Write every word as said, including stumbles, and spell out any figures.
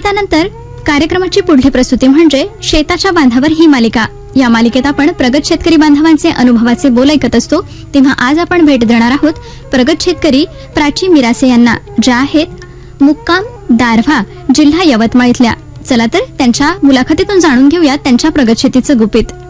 संगीतानंतर कार्यक्रमाची पुढली प्रस्तुती म्हणजे शेताच्या बांधावर ही मालिका. या मालिकेत आपण प्रगत शेतकरी बांधवांचे अनुभवाचे बोल ऐकत असतो. तेव्हा आज आपण भेट देणार आहोत प्रगत शेतकरी प्राची मिरासे यांना, ज्या आहेत मुक्काम दारव्हा, जिल्हा यवतमाळ इथल्या. चला तर त्यांच्या मुलाखतीतून जाणून घेऊया त्यांच्या प्रगत शेतीचं गुपित.